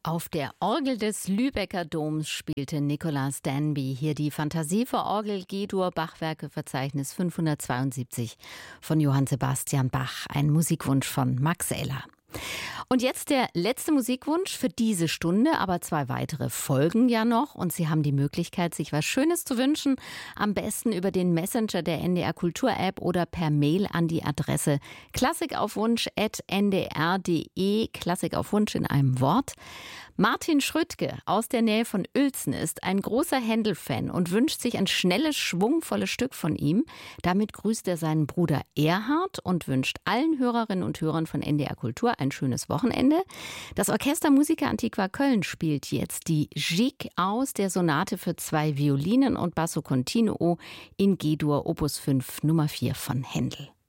Auf der Orgel des Lübecker Doms spielte Nicolas Danby hier die Fantasie für Orgel G-Dur Bachwerkeverzeichnis 572 von Johann Sebastian Bach, ein Musikwunsch von Max Eller. Und jetzt der letzte Musikwunsch für diese Stunde, aber 2 weitere folgen ja noch und Sie haben die Möglichkeit, sich was Schönes zu wünschen, am besten über den Messenger der NDR Kultur App oder per Mail an die Adresse klassikaufwunsch@ndr.de, Klassik auf Wunsch in einem Wort. Martin Schröttke aus der Nähe von Uelzen ist ein großer Händel-Fan und wünscht sich ein schnelles, schwungvolles Stück von ihm. Damit grüßt er seinen Bruder Erhard und wünscht allen Hörerinnen und Hörern von NDR Kultur ein schönes Wochenende. Das Orchester Musica Antiqua Köln spielt jetzt die Gigue aus der Sonate für 2 Violinen und Basso Continuo in G-Dur Opus 5 Nummer 4 von Händel.